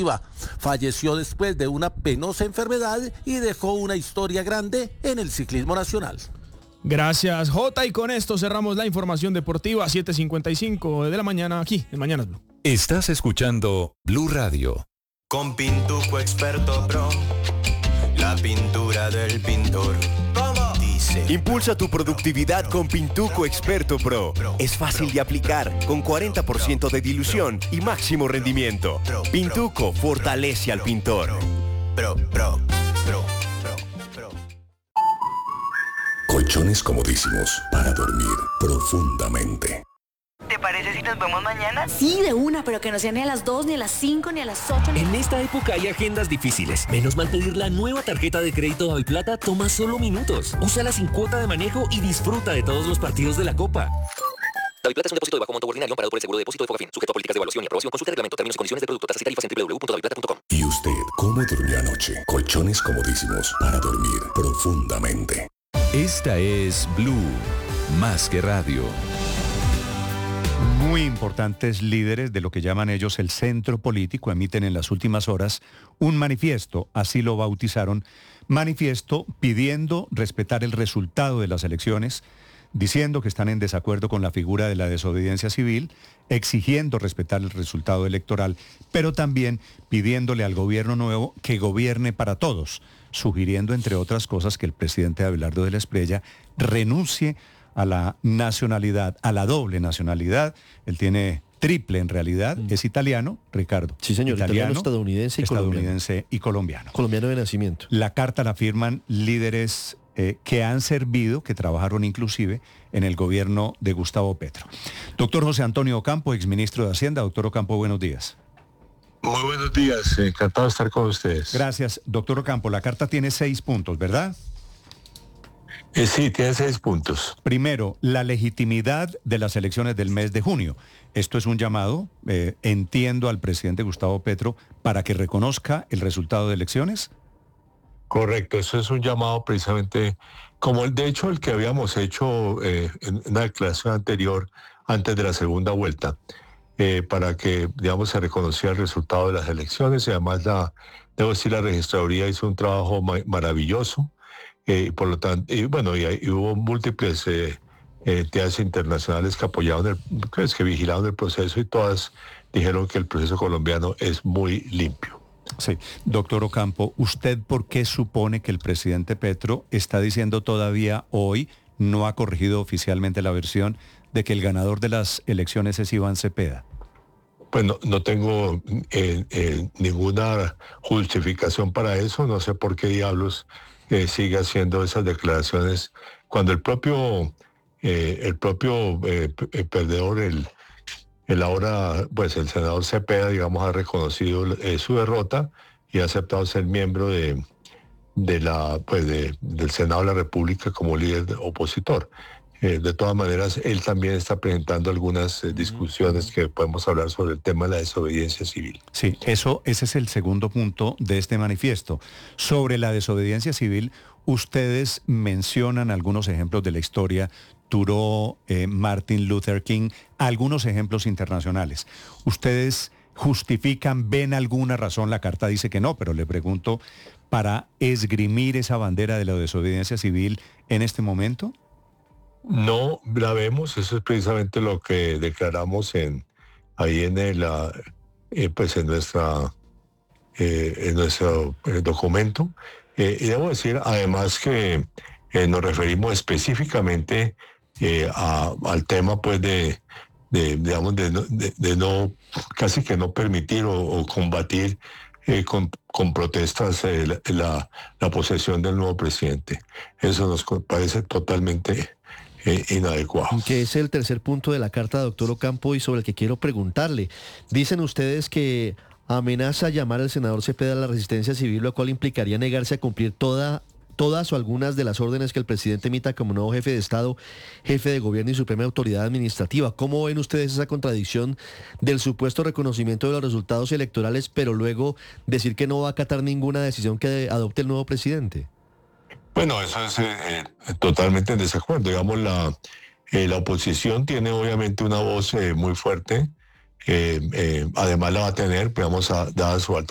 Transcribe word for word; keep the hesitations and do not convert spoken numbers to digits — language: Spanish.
deportiva. Falleció después de una penosa enfermedad y dejó una historia grande en el ciclismo nacional. Gracias, Jota, y con esto cerramos la información deportiva. Siete cincuenta y cinco de la mañana aquí en Mañanas Blue. Estás escuchando Blue Radio. Con Pintuco Experto Pro, la pintura del pintor. ¿Cómo? Dice. Impulsa tu productividad con Pintuco Experto Pro. Es fácil de aplicar, con cuarenta por ciento de dilución y máximo rendimiento. Pintuco fortalece al pintor. Pro, pro, pro, pro, pro. Colchones comodísimos para dormir profundamente. ¿Te parece si nos vemos mañana? Sí, de una, pero que no sea ni a las dos, ni a las cinco, ni a las ocho. Ni en esta época hay agendas difíciles. Menos mal pedir la nueva tarjeta de crédito Daviplata toma solo minutos. Úsala sin cuota de manejo y disfruta de todos los partidos de la Copa. Daviplata es un depósito de bajo monto ordinario amparado por el seguro de depósito de Fogafín, sujeto a políticas de evaluación y aprobación. Consulte reglamento, términos y condiciones del producto, tasas y tarifas en doble u doble u doble u punto daviplata punto com. ¿Y usted cómo durmió anoche? Colchones comodísimos para dormir profundamente. Esta es Blue, más que radio. Muy importantes líderes de lo que llaman ellos el centro político emiten en las últimas horas un manifiesto, así lo bautizaron, manifiesto pidiendo respetar el resultado de las elecciones, diciendo que están en desacuerdo con la figura de la desobediencia civil, exigiendo respetar el resultado electoral, pero también pidiéndole al gobierno nuevo que gobierne para todos, sugiriendo, entre otras cosas, que el presidente Abelardo de la Espriella renuncie a la nacionalidad, a la doble nacionalidad. Él tiene triple en realidad, mm. es italiano, Ricardo. Sí, señor, italiano, italiano estadounidense y estadounidense colombiano. y colombiano. Colombiano de nacimiento. La carta la firman líderes eh, que han servido, que trabajaron inclusive en el gobierno de Gustavo Petro. Doctor José Antonio Ocampo, exministro de Hacienda. Doctor Ocampo, buenos días. Muy buenos días, encantado de estar con ustedes. Gracias. Doctor Ocampo, la carta tiene seis puntos, ¿verdad? Eh, sí, tiene seis puntos. Primero, la legitimidad de las elecciones del mes de junio. Esto es un llamado, eh, entiendo, al presidente Gustavo Petro para que reconozca el resultado de elecciones. Correcto, eso es un llamado precisamente, como el de hecho el que habíamos hecho eh, en una declaración anterior, antes de la segunda vuelta, eh, para que, digamos, se reconociera el resultado de las elecciones. Y además, la, debo decir, la registraduría hizo un trabajo ma- maravilloso. Eh, por lo tanto, y bueno, y, y hubo múltiples eh, entidades internacionales que apoyaron, el, pues, que vigilaron el proceso, y todas dijeron que el proceso colombiano es muy limpio. Sí, doctor Ocampo, ¿usted por qué supone que el presidente Petro está diciendo todavía hoy, no ha corregido oficialmente la versión de que el ganador de las elecciones es Iván Cepeda? Pues no, no tengo eh, eh, ninguna justificación para eso, no sé por qué diablos Eh, sigue haciendo esas declaraciones cuando el propio eh, el propio eh, p- perdedor, el, el ahora, pues el senador Cepeda, digamos, ha reconocido eh, su derrota y ha aceptado ser miembro de, de la, pues de, del Senado de la República como líder opositor. Eh, de todas maneras, él también está presentando algunas eh, discusiones que podemos hablar sobre el tema de la desobediencia civil. Sí, eso, ese es el segundo punto de este manifiesto. Sobre la desobediencia civil, ustedes mencionan algunos ejemplos de la historia, Thoreau, eh, Martin Luther King, algunos ejemplos internacionales. ¿Ustedes justifican, ven alguna razón? La carta dice que no, pero le pregunto, ¿para esgrimir esa bandera de la desobediencia civil en este momento? No la vemos, eso es precisamente lo que declaramos en ahí en el eh, pues en nuestra eh, en nuestro eh, documento. Eh, y debo decir además que eh, nos referimos específicamente eh, a, al tema pues de, de digamos de, de, de no casi que no permitir o, o combatir eh, con, con protestas eh, la, la, la posesión del nuevo presidente. Eso nos parece totalmente Eh, inadecuado. Que es el tercer punto de la carta, doctor Ocampo, y sobre el que quiero preguntarle. Dicen ustedes que amenaza llamar al senador Cepeda a la resistencia civil, lo cual implicaría negarse a cumplir toda, todas o algunas de las órdenes que el presidente emita como nuevo jefe de Estado, jefe de gobierno y suprema autoridad administrativa. ¿Cómo ven ustedes esa contradicción del supuesto reconocimiento de los resultados electorales, pero luego decir que no va a acatar ninguna decisión que adopte el nuevo presidente? Bueno, eso es eh, totalmente en desacuerdo. Digamos, la, eh, la oposición tiene obviamente una voz eh, muy fuerte, eh, eh, además la va a tener, digamos, a, dada su alta